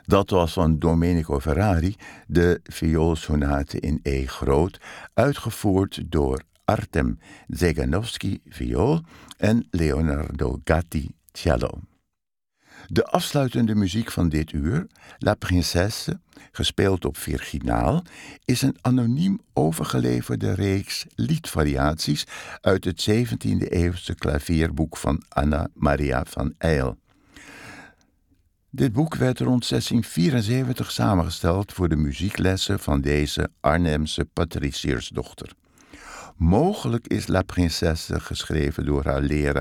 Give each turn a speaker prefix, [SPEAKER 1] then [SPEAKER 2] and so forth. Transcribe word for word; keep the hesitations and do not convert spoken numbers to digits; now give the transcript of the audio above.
[SPEAKER 1] Dat was van Domenico Ferrari, de vioolsonate in E groot, uitgevoerd door Artem Zeganovsky viool en Leonardo Gatti cello. De afsluitende muziek van dit uur, La Princesse, gespeeld op virginaal, is een anoniem overgeleverde reeks liedvariaties uit het zeventiende-eeuwse klavierboek van Anna Maria van Eyll. Dit boek werd rond zestienvierenzeventig samengesteld voor de muzieklessen van deze Arnhemse patriciersdochter. Mogelijk is La Princesse geschreven door haar leraar